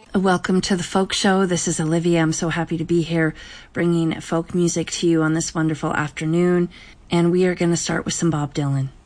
Welcome to the Folk Show. This is Olivia. I'm so happy to be here bringing folk music to you on this wonderful afternoon. And we are going to start with some Bob Dylan.